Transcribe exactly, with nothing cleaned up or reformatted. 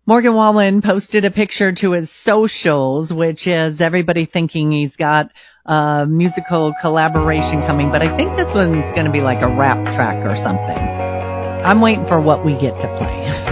Morgan Wallen posted a picture to his socials, which is everybody thinking he's got a musical collaboration coming, but I think this one's going to be like a rap track or something. I'm waiting for what we get to play.